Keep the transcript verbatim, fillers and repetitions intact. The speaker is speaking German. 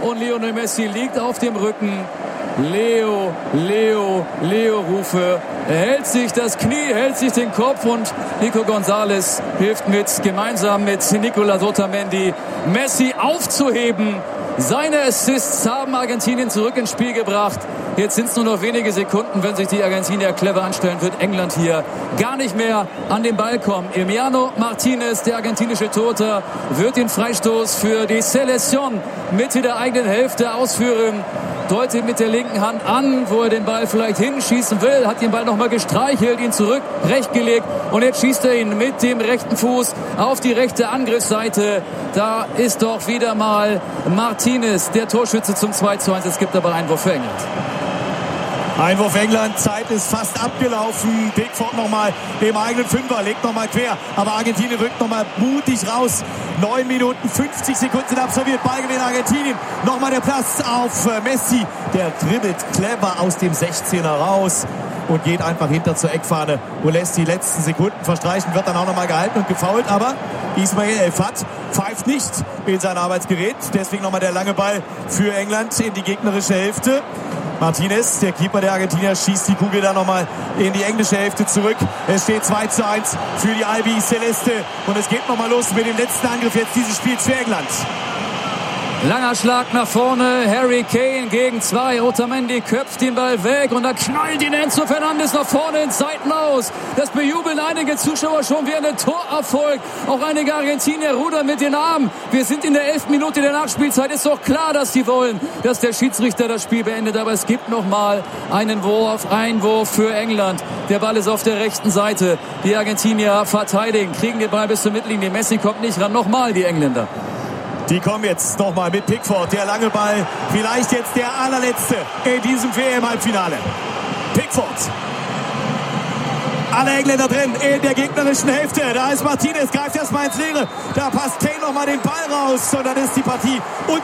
von Lionel Messi liegt auf dem Rücken. Leo, Leo, Leo-Rufe. Er hält sich das Knie, hält sich den Kopf und Nico González hilft mit, gemeinsam mit Nicolas Otamendi, Messi aufzuheben. Seine Assists haben Argentinien zurück ins Spiel gebracht. Jetzt sind es nur noch wenige Sekunden. Wenn sich die Argentinier clever anstellen, wird England hier gar nicht mehr an den Ball kommen. Emiliano Martinez, der argentinische Torhüter, wird den Freistoß für die Selección Mitte der eigenen Hälfte ausführen. Deutet mit der linken Hand an, wo er den Ball vielleicht hinschießen will. Hat den Ball nochmal gestreichelt, ihn zurück, recht gelegt. Und jetzt schießt er ihn mit dem rechten Fuß auf die rechte Angriffsseite. Da ist doch wieder mal Martinez, der Torschütze zum zwei zu eins. Es gibt aber einen Einwurf für England. Einwurf England, Zeit ist fast abgelaufen. Pickford nochmal im eigenen Fünfer, legt nochmal quer. Aber Argentinien rückt nochmal mutig raus. neun Minuten fünfzig Sekunden sind absolviert. Ballgewinn Argentinien. Nochmal der Platz auf Messi. Der dribbelt clever aus dem sechzehner raus und geht einfach hinter zur Eckfahne und lässt die letzten Sekunden verstreichen. Wird dann auch nochmal gehalten und gefoult. Aber Ismail El-Fat pfeift nicht in sein Arbeitsgerät. Deswegen nochmal der lange Ball für England in die gegnerische Hälfte. Martinez, der Keeper der Argentinier, schießt die Kugel dann nochmal in die englische Hälfte zurück. Es steht zwei zu eins für die Albi Celeste. Und es geht nochmal los mit dem letzten Angriff jetzt dieses Spiels für England. Langer Schlag nach vorne, Harry Kane gegen zwei, Otamendi köpft den Ball weg und dann knallt ihn Enzo Fernandes nach vorne ins Seitenhaus. Das bejubeln einige Zuschauer schon wie ein Torerfolg. Auch einige Argentinier rudern mit den Armen. Wir sind in der elften Minute der Nachspielzeit. Ist doch klar, dass die wollen, dass der Schiedsrichter das Spiel beendet. Aber es gibt noch mal einen Wurf, Einwurf für England. Der Ball ist auf der rechten Seite. Die Argentinier verteidigen, kriegen den Ball bis zur Mittellinie. Messi kommt nicht ran. Nochmal die Engländer. Die kommen jetzt nochmal mit Pickford. Der lange Ball, vielleicht jetzt der allerletzte in diesem W M-Halbfinale. Pickford. Alle Engländer drin in der gegnerischen Hälfte. Da ist Martinez, greift erstmal ins Leere. Da passt Kane nochmal den Ball raus. Und dann ist die Partie